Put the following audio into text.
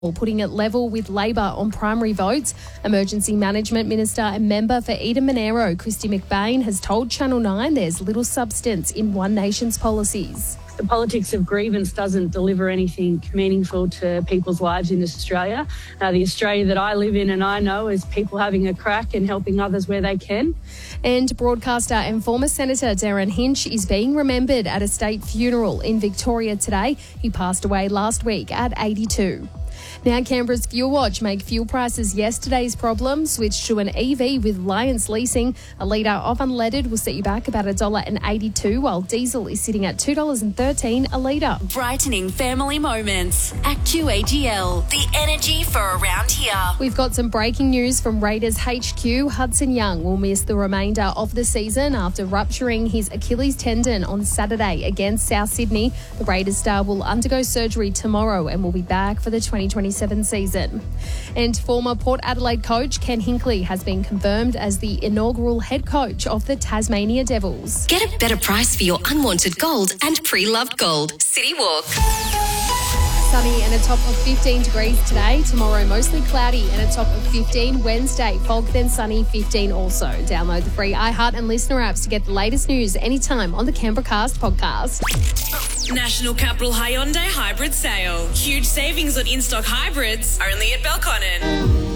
putting it level with Labor on primary votes. Emergency Management Minister and member for Eden Monaro, Christy McBain, has told Channel 9 there's little substance in One Nation's policies. The politics of grievance doesn't deliver anything meaningful to people's lives in Australia. The Australia that I live in and I know is people having a crack and helping others where they can. And broadcaster and former Senator Darren Hinch is being remembered at a state funeral in Victoria today. He passed away last week at 82. Now, Canberra's Fuel Watch make fuel prices yesterday's problem switch to an EV with Lions Leasing. A litre of unleaded will set you back about $1.82, while diesel is sitting at $2.13 a litre. Brightening family moments. AccuAGL, the energy for around here. We've got some breaking news from Raiders HQ. Hudson Young will miss the remainder of the season after rupturing his Achilles tendon on Saturday against South Sydney. The Raiders star will undergo surgery tomorrow and will be back for the 2027 season. And former Port Adelaide coach Ken Hinkley has been confirmed as the inaugural head coach of the Tasmania Devils. Get a better price for your unwanted gold and pre-loved gold. City Walk. Sunny and a top of 15 degrees today. Tomorrow, mostly cloudy and a top of 15. Wednesday, fog then sunny, 15 also. Download the free iHeart and Listener apps to get the latest news anytime on the Canberra Cast podcast. National Capital Hyundai Hybrid Sale. Huge savings on in-stock hybrids only at Belconnen.